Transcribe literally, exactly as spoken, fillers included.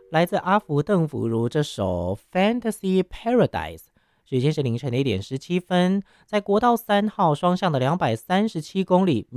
来自阿福邓福如这首《Fantasy Paradise》。时间是凌晨的一点十七分，在国道三号双向的两百三十七公里